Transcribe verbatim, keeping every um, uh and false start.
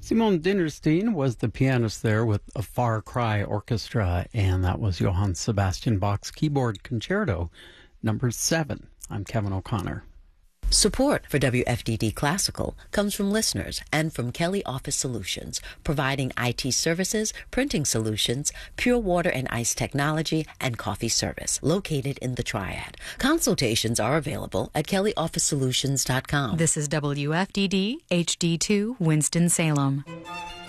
Simone Dinnerstein was the pianist there with a Far Cry Orchestra, and that was Johann Sebastian Bach's Keyboard Concerto, number seven. I'm Kevin O'Connor. Support for W F D D Classical comes from listeners and from Kelly Office Solutions, providing I T services, printing solutions, pure water and ice technology, and coffee service, located in the Triad. Consultations are available at kelly office solutions dot com. This is W F D D H D two Winston-Salem.